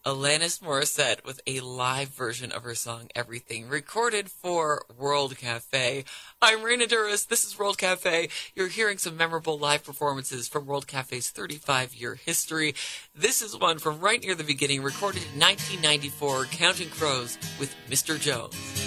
Alanis Morissette with a live version of her song Everything, recorded for World Cafe. I'm Raina Duras. This is World Cafe. You're hearing some memorable live performances from World Cafe's 35-year history. This is one from right near the beginning, recorded in 1994, Counting Crows with Mr. Jones.